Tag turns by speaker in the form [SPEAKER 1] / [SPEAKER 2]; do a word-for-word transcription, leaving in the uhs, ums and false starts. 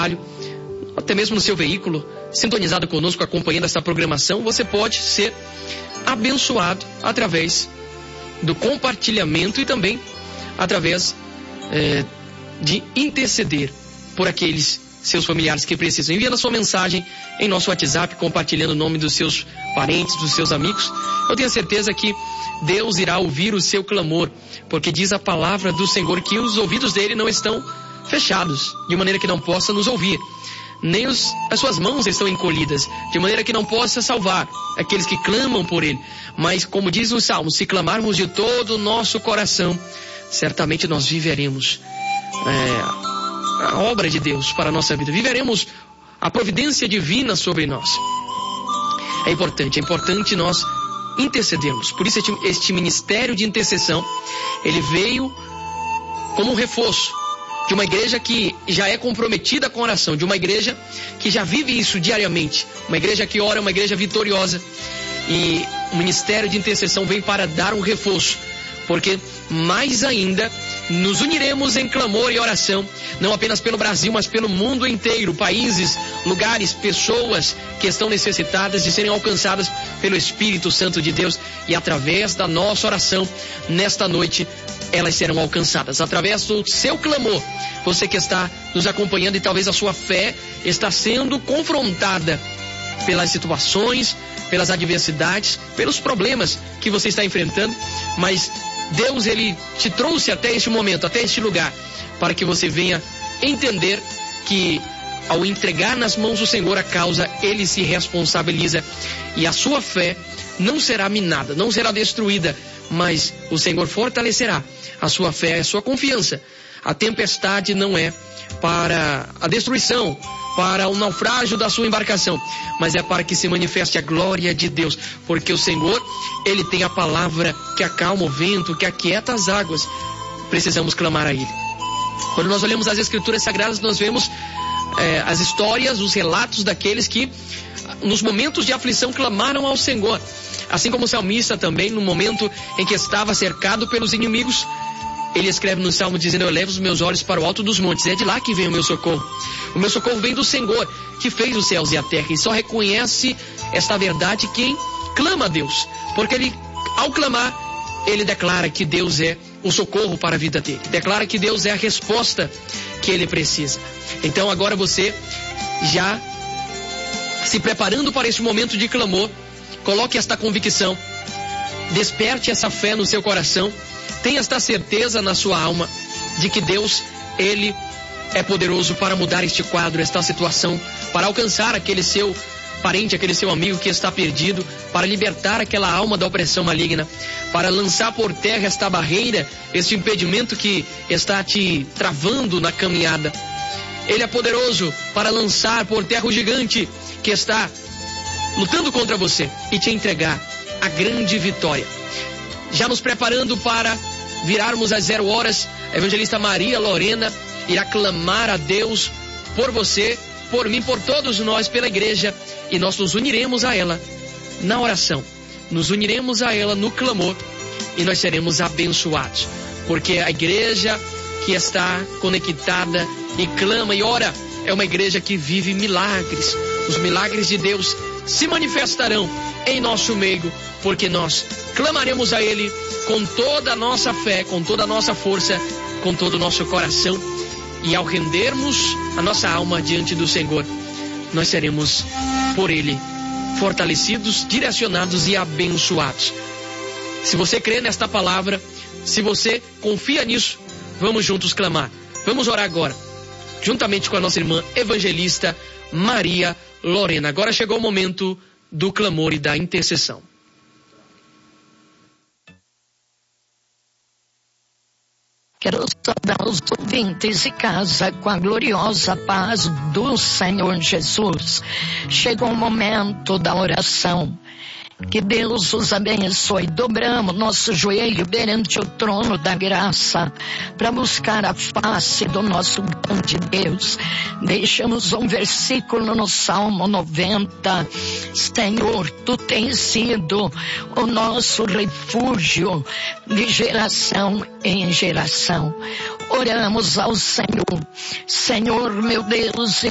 [SPEAKER 1] trabalho, até mesmo no seu veículo, sintonizado conosco, acompanhando essa programação, você pode ser abençoado através do compartilhamento e também através é, de interceder por aqueles seus familiares que precisam. Enviando a sua mensagem em nosso WhatsApp, compartilhando o nome dos seus parentes, dos seus amigos. Eu tenho certeza que Deus irá ouvir o seu clamor, porque diz a palavra do Senhor que os ouvidos dele não estão fechados, de maneira que não possa nos ouvir. Nem os, as suas mãos estão encolhidas, de maneira que não possa salvar aqueles que clamam por ele. Mas, como diz o Salmo, se clamarmos de todo o nosso coração, certamente nós viveremos é, a obra de Deus para a nossa vida. Viveremos a providência divina sobre nós. É importante, é importante nós intercedermos. Por isso este, este ministério de intercessão, ele veio como um reforço de uma igreja que já é comprometida com a oração, de uma igreja que já vive isso diariamente, uma igreja que ora, uma igreja vitoriosa. E o ministério de intercessão vem para dar um reforço, porque mais ainda nos uniremos em clamor e oração, não apenas pelo Brasil, mas pelo mundo inteiro, países, lugares, pessoas que estão necessitadas de serem alcançadas pelo Espírito Santo de Deus, e através da nossa oração, nesta noite, elas serão alcançadas. Através do seu clamor, você que está nos acompanhando e talvez a sua fé está sendo confrontada pelas situações, pelas adversidades, pelos problemas que você está enfrentando, mas Deus, ele te trouxe até este momento, até este lugar, para que você venha entender que ao entregar nas mãos do Senhor a causa, ele se responsabiliza e a sua fé não será minada, não será destruída, mas o Senhor fortalecerá a sua fé, a sua confiança. A tempestade não é para a destruição, para o naufrágio da sua embarcação, mas é para que se manifeste a glória de Deus, porque o Senhor, ele tem a palavra que acalma o vento, que aquieta as águas. Precisamos clamar a ele. Quando nós olhamos as Escrituras Sagradas, nós vemos é, as histórias, os relatos daqueles que nos momentos de aflição clamaram ao Senhor, assim como o salmista também, no momento em que estava cercado pelos inimigos, ele escreve no Salmo dizendo: eu levo os meus olhos para o alto dos montes, é de lá que vem o meu socorro. O meu socorro vem do Senhor, que fez os céus e a terra. E só reconhece esta verdade quem clama a Deus, porque ele, ao clamar, ele declara que Deus é o socorro para a vida dele, declara que Deus é a resposta que ele precisa. Então agora você, já se preparando para este momento de clamor, coloque esta convicção, desperte essa fé no seu coração, tenha esta certeza na sua alma de que Deus, ele é poderoso para mudar este quadro, esta situação, para alcançar aquele seu parente, aquele seu amigo que está perdido, para libertar aquela alma da opressão maligna, para lançar por terra esta barreira, este impedimento que está te travando na caminhada. Ele é poderoso para lançar por terra o gigante que está lutando contra você e te entregar a grande vitória. Já nos preparando para virarmos às zero horas, a evangelista Maria Lorena irá clamar a Deus por você, por mim, por todos nós, pela igreja, e nós nos uniremos a ela na oração, nos uniremos a ela no clamor, e nós seremos abençoados, porque a igreja que está conectada e clama e ora é uma igreja que vive milagres. Os milagres de Deus se manifestarão em nosso meio, porque nós clamaremos a ele com toda a nossa fé, com toda a nossa força, com todo o nosso coração, e ao rendermos a nossa alma diante do Senhor, nós seremos por ele fortalecidos, direcionados e abençoados. Se você crê nesta palavra, se você confia nisso, vamos juntos clamar. Vamos orar agora, juntamente com a nossa irmã evangelista Maria Lorena. Agora chegou o momento do clamor e da intercessão.
[SPEAKER 2] Quero saudar os ouvintes de casa com a gloriosa paz do Senhor Jesus. Chegou o momento da oração. Que Deus os abençoe. Dobramos nosso joelho perante o trono da graça para buscar a face do nosso grande Deus. Deixamos um versículo no Salmo noventa. Senhor, tu tens sido o nosso refúgio de geração em geração. Oramos ao Senhor. Senhor, meu Deus,